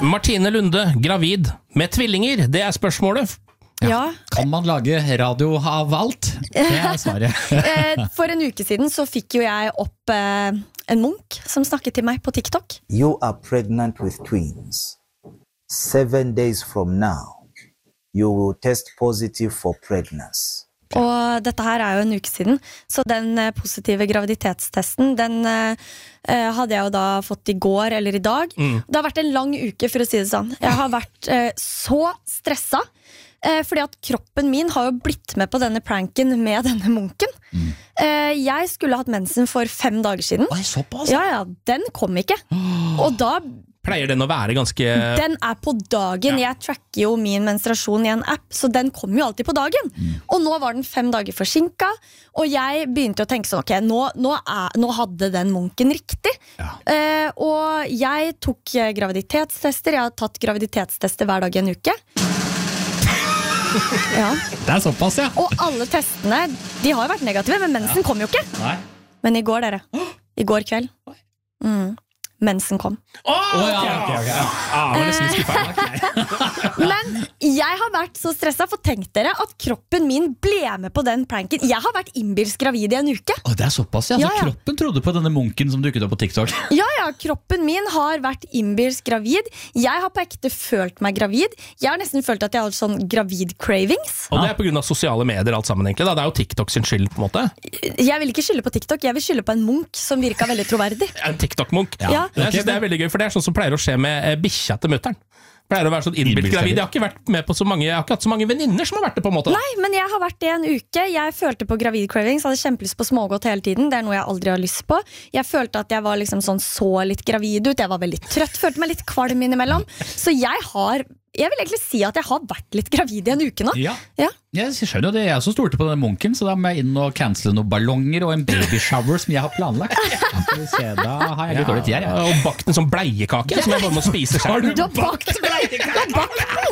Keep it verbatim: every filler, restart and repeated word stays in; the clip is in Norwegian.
Martine Lunde, gravid med tvillinger, det er spørsmålet. Ja. Ja. Kan man lage radio av alt? Det er svaret. For en uke siden så fikk jo jeg opp eh, en munk som snakket til meg på TikTok. You are pregnant with twins. Seven days from now, you will test positive for pregnancy. Og dette her er jo en uke siden, så den eh, positive graviditetstesten, den eh, hadde jeg jo da fått i går eller i dag. Mm. Det har vært en lang uke, for å si det sånn. Jeg har vært eh, så stresset. Fordi at kroppen min har jo blitt med på denne pranken med denne munken. Mm. Jeg skulle hatt mensen for fem dager siden. Oi, såpass? Ja, ja, den kom ikke. Og da pleier den å være ganske... Den er på dagen. Ja. Jeg tracker jo min menstruasjon i en app, så den kommer jo alltid på dagen. Mm. Og nå var den fem dager forsinket, og jeg begynte å tenke sånn, ok, nå, nå, er, nå hadde den munken riktig. Ja. Uh, og jeg tok graviditetstester. Jeg har tatt graviditetstester hver dag i en uke. Ja. Det er såpass, ja. Og alle testene, de har jo vært negative, men mensen ja. kom jo ikke. Nei. Men i går, dere, i går kveld mm, mensen kom. Åh, oh, ja, ok, ok, ja. Ah, var nesten skuffet. Okay. Men jeg har vært så stresset, for tenk dere at kroppen min ble med på den pranken. Jeg har vært innbilsk gravid i en uke. Åh, det er såpass, ja. Så ja, ja. Kroppen trodde på denne munken som dukket opp på TikTok. Ja, ja, kroppen min har vært innbilsk gravid. Jeg har på ekte følt meg gravid. Jeg har nesten følt at jeg har sånn gravid cravings. Og det er på grunn av sosiale medier alt sammen egentlig da. Det er jo TikTok sin skyld på en måte. Jeg vil ikke skylde på TikTok, jeg vil skylde på en munk som virket veldig troverdig. En TikTok-munk? Ja. Ja. Jeg synes det er veldig gøy, for det er sånn som pleier å skje med bikkja til mutteren. Pleier å være sånn innbilt gravid. Jeg har ikke vært med på så mange, jeg har ikke hatt så mange venninner som har vært det på en måte. Nei, men jeg har vært det en uke. Jeg følte på gravid cravings, hadde kjempelyst på smågodt hele tiden. Det er noe jeg aldri har lyst på. Jeg følte at jeg var liksom sånn så litt gravid ut. Jeg var veldig trøtt, følte meg litt kvalm innimellom. Så jeg har, jeg vil egentlig si at jeg har vært litt gravid i en uke nå. Ja. Ja. Jeg skjønner jo det, jeg som stolte på den munken, så da må jeg inn og cancele noen ballonger og en babyshower som jeg har planlagt. Se, da har jeg litt dårlig tid her. Ja. Og bakt en sånn bleiekake som jeg bare må spise selv. Du har bakt bleiekake?